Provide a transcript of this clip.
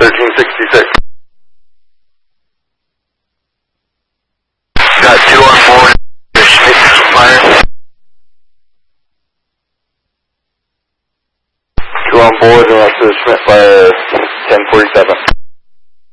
1366. Got 2 on board. Fire. 2 on board, and that's the Schmidt Fire 1047.